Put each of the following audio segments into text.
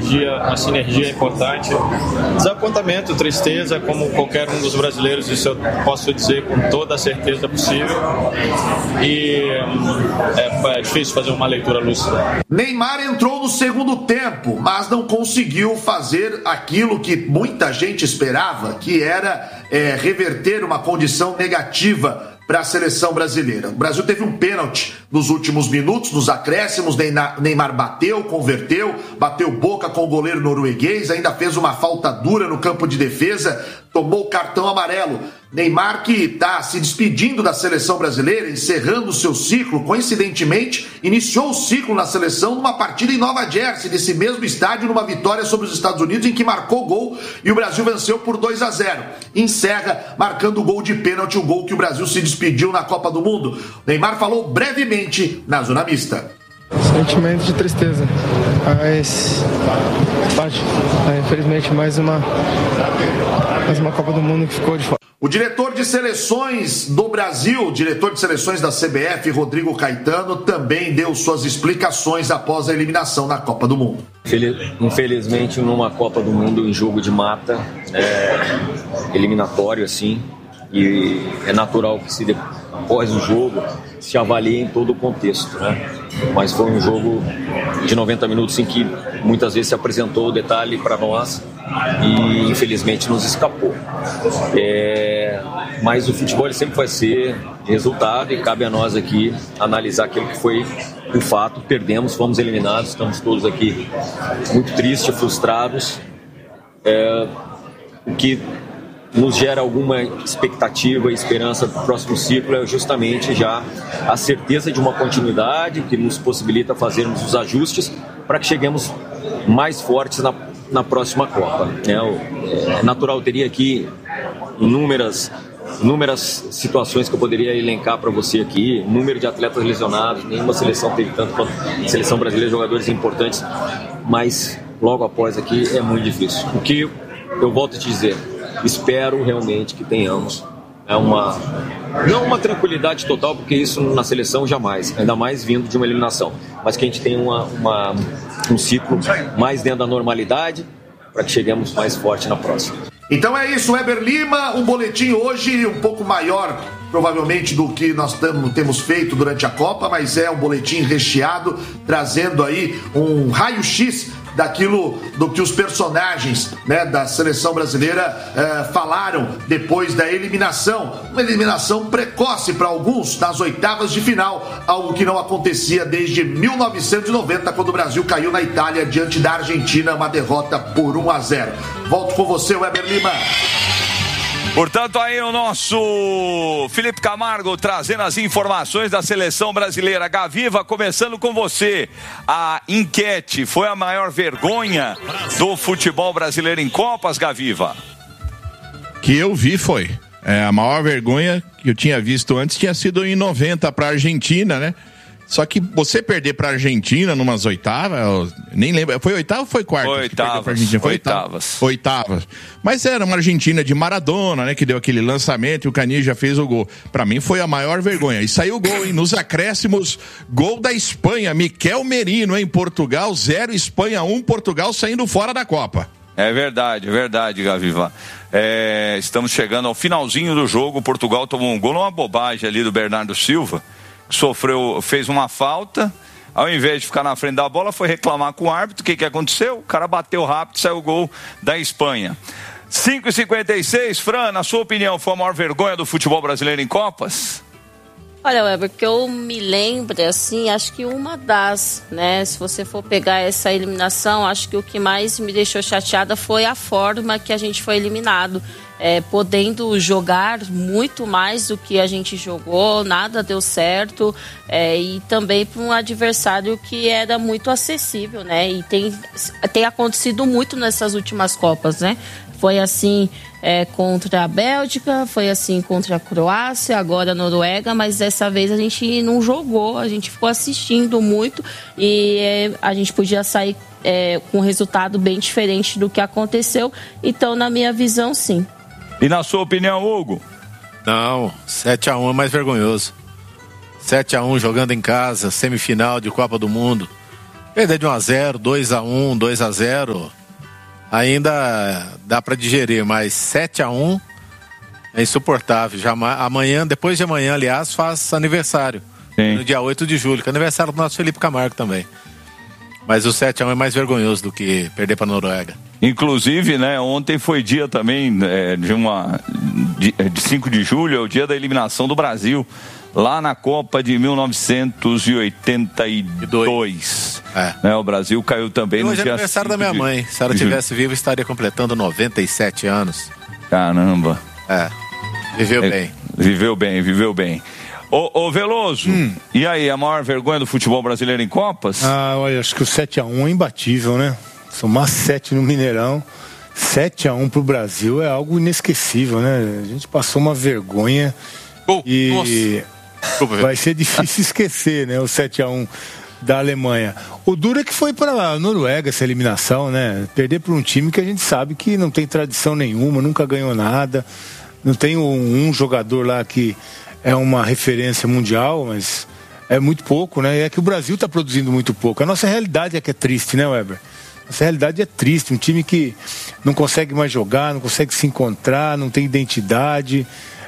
a sinergia é importante. Desapontamento, tristeza, como qualquer um dos brasileiros, isso eu posso dizer com toda a certeza possível. E é difícil fazer uma leitura lúcida. Neymar entrou no segundo tempo, mas não conseguiu fazer aquilo que muita gente esperava, que era reverter uma condição negativa para a seleção brasileira. O Brasil teve um pênalti nos últimos minutos, nos acréscimos. Neymar bateu, converteu, bateu boca com o goleiro norueguês, ainda fez uma falta dura no campo de defesa, tomou o cartão amarelo. Neymar, que está se despedindo da seleção brasileira, encerrando o seu ciclo, coincidentemente, iniciou o ciclo na seleção numa partida em Nova Jersey, nesse mesmo estádio, numa vitória sobre os Estados Unidos, em que marcou gol e o Brasil venceu por 2-0. Encerra marcando o gol de pênalti, o gol que o Brasil se despediu na Copa do Mundo. Neymar falou brevemente na zona mista. Sentimento de tristeza, mas infelizmente mais uma Copa do Mundo que ficou de fora. O diretor de seleções do Brasil, diretor de seleções da CBF, Rodrigo Caetano, também deu suas explicações após a eliminação na Copa do Mundo. Infelizmente, numa Copa do Mundo em jogo de mata, eliminatório assim, e é natural que após o jogo se avalie em todo o contexto, né? Mas foi um jogo de 90 minutos em que muitas vezes se apresentou o detalhe para nós e infelizmente nos escapou. Mas o futebol ele sempre vai ser resultado e cabe a nós aqui analisar aquilo que foi o fato. Perdemos, fomos eliminados, estamos todos aqui muito tristes, frustrados. O que nos gera alguma expectativa e esperança para o próximo ciclo é justamente já a certeza de uma continuidade que nos possibilita fazermos os ajustes para que cheguemos mais fortes na próxima Copa. É natural, teria aqui inúmeras situações que eu poderia elencar para você aqui, número de atletas lesionados, nenhuma seleção teve tanto quanto a seleção brasileira, jogadores importantes, mas logo após aqui é muito difícil. O que eu volto a te dizer, espero realmente que tenhamos não uma tranquilidade total, porque isso na seleção jamais, ainda mais vindo de uma eliminação, mas que a gente tenha um ciclo mais dentro da normalidade para que cheguemos mais forte na próxima. Então é isso, Weber Lima, um boletim hoje um pouco maior provavelmente do que nós temos feito durante a Copa, mas é um boletim recheado, trazendo aí um raio-x do que os personagens, né, da seleção brasileira falaram depois da eliminação. Uma eliminação precoce para alguns nas oitavas de final, algo que não acontecia desde 1990, quando o Brasil caiu na Itália diante da Argentina, uma derrota por 1-0. Volto com você, Weber Lima. Portanto, aí o nosso Felipe Camargo trazendo as informações da seleção brasileira. Gaviva, começando com você. A enquete foi a maior vergonha do futebol brasileiro em Copas, Gaviva? Que eu vi foi. A maior vergonha que eu tinha visto antes tinha sido em 90 para a Argentina, né? Só que você perder para a Argentina numas oitavas, nem lembro, foi oitava ou foi quarta? Oitavas. Mas era uma Argentina de Maradona, né, que deu aquele lançamento e o Canija fez o gol. Para mim foi a maior vergonha. E saiu o gol, hein? Nos acréscimos, gol da Espanha, Miquel Merino, em Portugal, 0, Espanha 1, Portugal saindo fora da Copa. É verdade, Gaviva. Estamos chegando ao finalzinho do jogo. Portugal tomou um gol, uma bobagem ali do Bernardo Silva. Fez uma falta, ao invés de ficar na frente da bola, foi reclamar com o árbitro. O que aconteceu? O cara bateu rápido, saiu o gol da Espanha. 5h56, Fran, na sua opinião, foi a maior vergonha do futebol brasileiro em Copas? Olha, Weber, que eu me lembro, assim, acho que uma das, né, se você for pegar essa eliminação, acho que o que mais me deixou chateada foi a forma que a gente foi eliminado. Podendo jogar muito mais do que a gente jogou, nada deu certo, e também para um adversário que era muito acessível, né? E tem acontecido muito nessas últimas Copas, né? Foi assim contra a Bélgica, foi assim contra a Croácia, agora a Noruega, mas dessa vez a gente não jogou, a gente ficou assistindo muito e a gente podia sair com um resultado bem diferente do que aconteceu. Então, na minha visão, sim. E na sua opinião, Hugo? Não, 7-1 é mais vergonhoso. 7-1 jogando em casa, semifinal de Copa do Mundo. Perder de 1-0, 2-1, 2-0, ainda dá para digerir, mas 7-1 é insuportável. Já amanhã, depois de amanhã, aliás, faz aniversário. Sim. No dia 8 de julho, que é aniversário do nosso Felipe Camargo também. Mas o 7-1 é mais vergonhoso do que perder para a Noruega. Inclusive, né, ontem foi dia também de 5 de julho, é o dia da eliminação do Brasil, lá na Copa de 1982. Né, o Brasil caiu também no dia 5 de julho. Hoje é aniversário da minha mãe. Se ela estivesse viva, estaria completando 97 anos. Caramba. Viveu bem. Viveu bem. Ô Veloso, e aí, a maior vergonha do futebol brasileiro em Copas? Olha, acho que o 7-1 é imbatível, né? Somar 7 no Mineirão, 7-1 pro Brasil é algo inesquecível, né? A gente passou uma vergonha e vai ser difícil esquecer, né? O 7-1 da Alemanha. O duro é que foi para a Noruega essa eliminação, né? Perder para um time que a gente sabe que não tem tradição nenhuma, nunca ganhou nada, não tem um jogador lá que é uma referência mundial, mas é muito pouco, né? É que o Brasil está produzindo muito pouco. A nossa realidade é que é triste, né, Weber? Essa realidade é triste, um time que não consegue mais jogar, não consegue se encontrar, não tem identidade.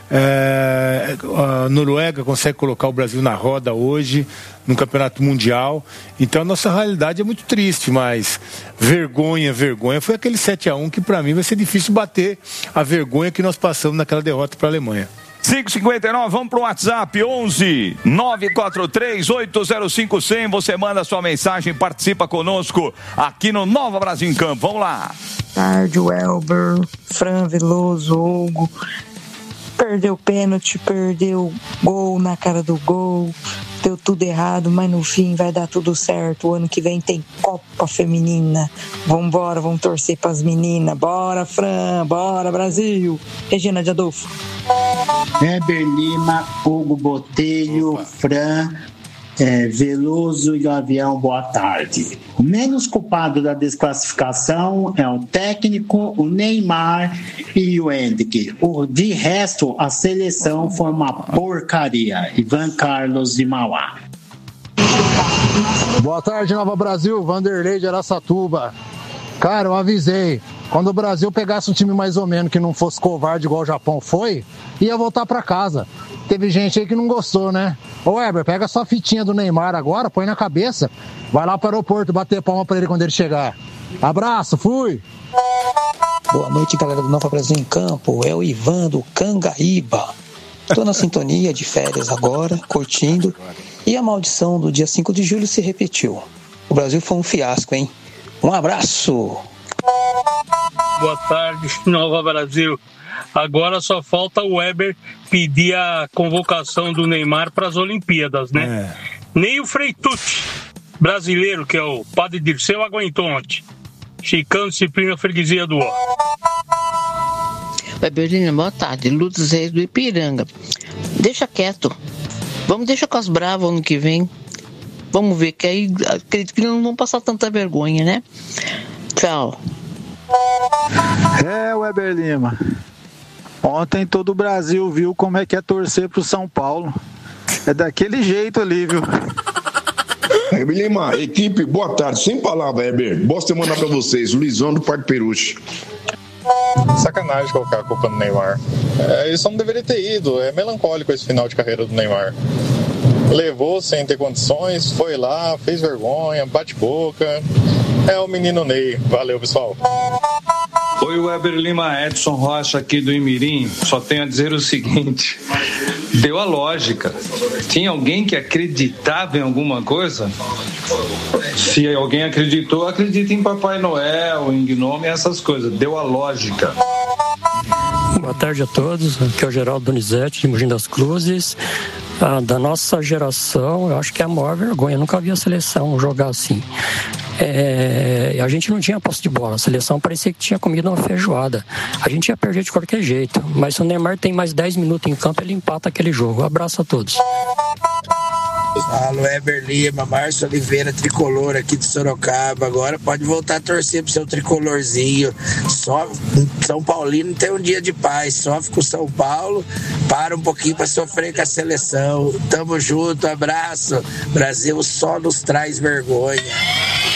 A Noruega consegue colocar o Brasil na roda hoje, no Campeonato Mundial. Então a nossa realidade é muito triste, mas vergonha foi aquele 7-1 que para mim vai ser difícil bater a vergonha que nós passamos naquela derrota para a Alemanha. 5:59, vamos pro WhatsApp, 11-943-805-100. Você manda sua mensagem, participa conosco aqui no Nova Brasil em Campo. Vamos lá. Tarde, Welber, Fran, Veloso, Hugo. Perdeu o pênalti, perdeu gol na cara do gol. Deu tudo errado, mas no fim vai dar tudo certo. O ano que vem tem Copa Feminina. Vambora, vamos torcer pras meninas. Bora, Fran, bora, Brasil. Regina de Adolfo. Weber Lima, Hugo Botelho, Fran, Veloso e Gavião, boa tarde. O menos culpado da desclassificação é o técnico, o Neymar e o Hendrick. De resto, a seleção foi uma porcaria. Ivan Carlos de Mauá. Boa tarde, Nova Brasil. Vanderlei de Araçatuba. Cara, eu avisei. Quando o Brasil pegasse um time mais ou menos que não fosse covarde igual o Japão foi, ia voltar pra casa. Teve gente aí que não gostou, né? Ô Weber, pega sua fitinha do Neymar agora, põe na cabeça, vai lá pro aeroporto bater palma pra ele quando ele chegar. Abraço, fui! Boa noite, galera do Nova Brasil em Campo. É o Ivan do Cangaíba. Tô na sintonia de férias agora, curtindo. E a maldição do dia 5 de julho se repetiu. O Brasil foi um fiasco, hein? Um abraço! Boa tarde, Nova Brasil. Agora só falta o Weber pedir a convocação do Neymar para as Olimpíadas, né? Nem o Freitucci, brasileiro, que é o Padre Dirceu, aguentou ontem. Chicano, disciplina, freguesia do ó. Weberlina, boa tarde. Lourdes Reis do Ipiranga. Deixa quieto. Vamos deixar com as bravas ano que vem. Vamos ver, que aí acredito que não vão passar tanta vergonha, né? Tchau. Weber Lima. Ontem todo o Brasil viu como é que é torcer pro São Paulo. É daquele jeito ali, viu? Weber Lima, equipe, boa tarde. Sem palavra, Weber. Boa semana pra vocês. Luizão do Parque Peruche. Sacanagem colocar a culpa no Neymar. Ele só não deveria ter ido. É melancólico esse final de carreira do Neymar. Levou sem ter condições, foi lá, fez vergonha, bate boca. É o menino Ney. Valeu, pessoal. Oi, Weber Lima, Edson Rocha aqui do Imirim. Só tenho a dizer o seguinte: deu a lógica. Tinha alguém que acreditava em alguma coisa? Se alguém acreditou, acredita em Papai Noel, em Gnome, essas coisas. Deu a lógica. Boa tarde a todos. Aqui é o Geraldo Donizete, de Mogi das Cruzes. Da nossa geração, eu acho que é a maior vergonha. Eu nunca vi a seleção jogar assim. A gente não tinha posse de bola. A seleção parecia que tinha comido uma feijoada. A gente ia perder de qualquer jeito. Mas se o Neymar tem mais 10 minutos em campo, ele empata aquele jogo. Um abraço a todos. Fala, Weber Lima, Márcio Oliveira, tricolor aqui de Sorocaba. Agora pode voltar a torcer pro seu tricolorzinho. Só São Paulino tem um dia de paz. Sofre com São Paulo, para um pouquinho para sofrer com a seleção. Tamo junto, abraço. Brasil só nos traz vergonha.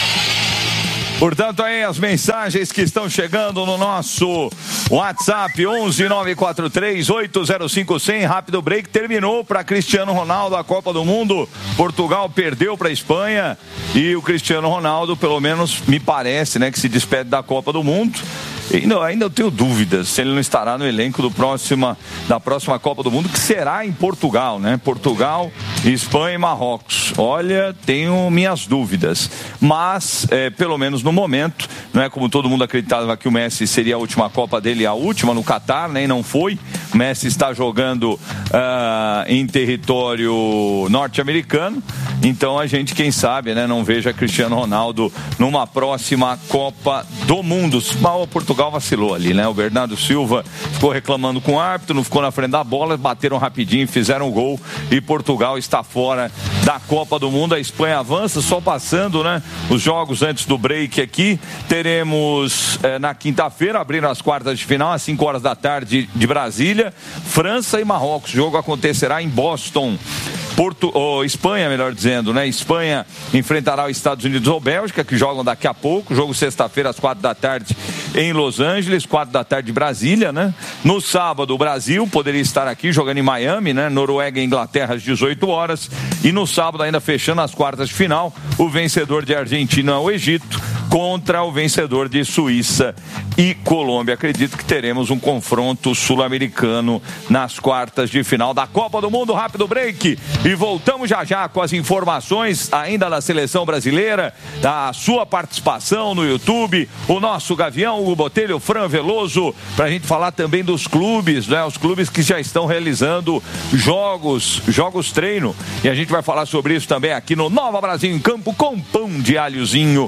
Portanto, aí as mensagens que estão chegando no nosso WhatsApp 11-943-805-100. Rápido break, terminou para Cristiano Ronaldo a Copa do Mundo. Portugal perdeu para a Espanha e o Cristiano Ronaldo, pelo menos me parece, né, que se despede da Copa do Mundo. Ainda eu tenho dúvidas se ele não estará no elenco da próxima Copa do Mundo, que será em Portugal, né? Portugal, Espanha e Marrocos. Olha, tenho minhas dúvidas. Mas, pelo menos no momento, não é como todo mundo acreditava que o Messi seria a última Copa dele, a última no Catar, né? E não foi. O Messi está jogando em território norte-americano. Então a gente, quem sabe, né, não veja Cristiano Ronaldo numa próxima Copa do Mundo. Mas o Portugal vacilou ali, né? O Bernardo Silva ficou reclamando com o árbitro, não ficou na frente da bola, bateram rapidinho, fizeram o gol e Portugal está fora da Copa do Mundo. A Espanha avança, só passando, né, os jogos antes do break aqui. Teremos na quinta-feira, abrindo as quartas de final, às 5 horas da tarde de Brasília, França e Marrocos. O jogo acontecerá em Boston. Espanha, melhor dizendo, né? Espanha enfrentará os Estados Unidos ou Bélgica, que jogam daqui a pouco. Jogo sexta-feira às 4 da tarde em Los Angeles, 4 da tarde em Brasília, né? No sábado, o Brasil poderia estar aqui jogando em Miami, né? Noruega e Inglaterra às 18 horas. E no sábado, ainda fechando as quartas de final, o vencedor de Argentina ou Egito contra o vencedor de Suíça e Colômbia. Acredito que teremos um confronto sul-americano nas quartas de final da Copa do Mundo. Rápido break e voltamos já com as informações ainda da seleção brasileira, da sua participação no YouTube, o nosso Gavião, Hugo Botelho, Fran Veloso, pra gente falar também dos clubes, né? Os clubes que já estão realizando jogos treino, e a gente vai falar sobre isso também aqui no Nova Brasil em Campo, com pão de alhozinho,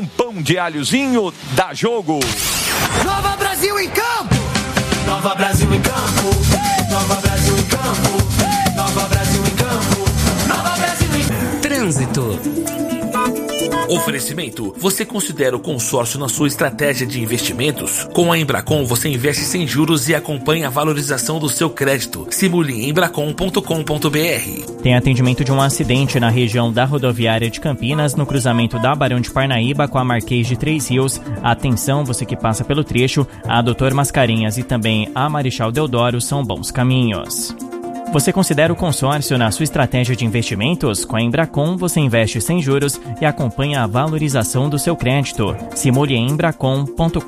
dá jogo. Nova Brasil em Campo! Nova Brasil em Campo! Nova Brasil em Campo! Nova Brasil em Campo! Nova Brasil em Campo! Trânsito. Oferecimento: você considera o consórcio na sua estratégia de investimentos? Com a Embracon você investe sem juros e acompanha a valorização do seu crédito. Simule em embracon.com.br. Tem atendimento de um acidente na região da rodoviária de Campinas, no cruzamento da Barão de Parnaíba com a Marquês de Três Rios. Atenção, você que passa pelo trecho, a Doutor Mascarenhas e também a Marechal Deodoro são bons caminhos. Você considera o consórcio na sua estratégia de investimentos? Com a Embracon, você investe sem juros e acompanha a valorização do seu crédito. Simule em embracon.com.br.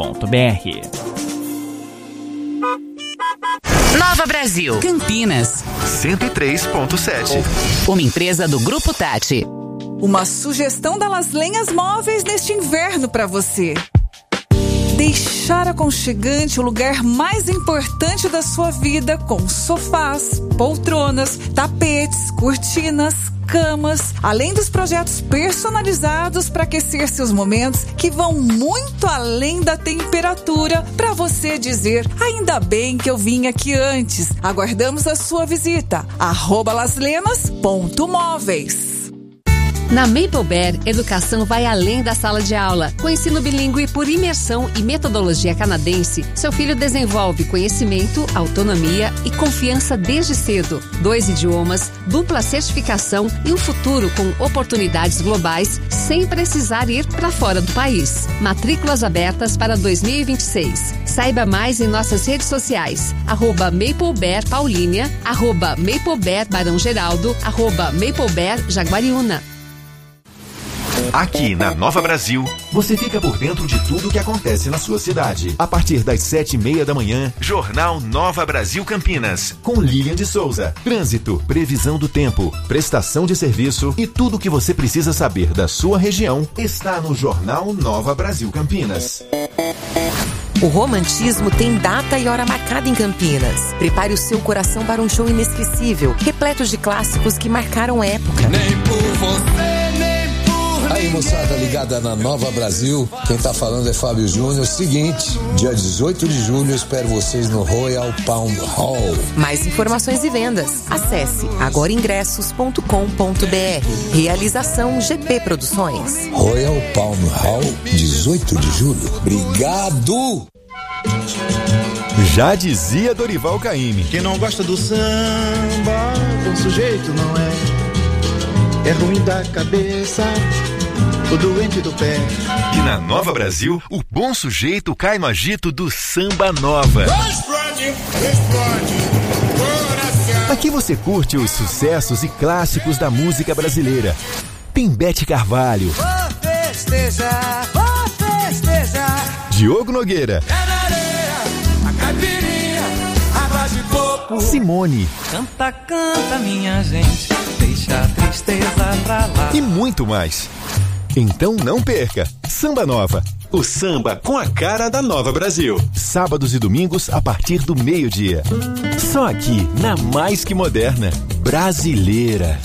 Nova Brasil, Campinas, 103.7. Uma empresa do Grupo Tati. Uma sugestão da Las Lenhas Móveis neste inverno para você. Deixar aconchegante o lugar mais importante da sua vida, com sofás, poltronas, tapetes, cortinas, camas, além dos projetos personalizados para aquecer seus momentos, que vão muito além da temperatura, para você dizer: ainda bem que eu vim aqui antes. Aguardamos a sua visita. @laslenas.móveis. Na Maple Bear, educação vai além da sala de aula. Com ensino bilíngue por imersão e metodologia canadense, seu filho desenvolve conhecimento, autonomia e confiança desde cedo. 2 idiomas, dupla certificação e um futuro com oportunidades globais, sem precisar ir para fora do país. Matrículas abertas para 2026. Saiba mais em nossas redes sociais. @MapleBear Paulínia, @MapleBear Barão Geraldo, @MapleBear Jaguariúna. Aqui na Nova Brasil, você fica por dentro de tudo o que acontece na sua cidade. A partir das 7:30 da manhã, Jornal Nova Brasil Campinas, com Lilian de Souza. Trânsito, previsão do tempo, prestação de serviço e tudo o que você precisa saber da sua região está no Jornal Nova Brasil Campinas. O romantismo tem data e hora marcada em Campinas. Prepare o seu coração para um show inesquecível, repleto de clássicos que marcaram época. Nem por você. Aí, moçada ligada na Nova Brasil, quem tá falando é Fábio Júnior. Seguinte, dia 18 de julho eu espero vocês no Royal Palm Hall. Mais informações e vendas, acesse agoraingressos.com.br. Realização GP Produções. Royal Palm Hall, 18 de julho. Obrigado! Já dizia Dorival Caymmi: quem não gosta do samba, bom sujeito não é. É ruim da cabeça. o doente do pé. E na Nova Brasil, o bom sujeito cai no agito do Samba Nova. Aqui você curte os sucessos e clássicos da música brasileira. Tem Bete Carvalho, Vou festejar, Diogo Nogueira, é na areia, a caipirinha, água de coco. Simone. Canta, canta, minha gente, deixa a tristeza pra lá. E muito mais. Então não perca, Samba Nova. O samba com a cara da Nova Brasil. Sábados e domingos a partir do meio-dia. Só aqui, na Mais Que Moderna, Brasileira.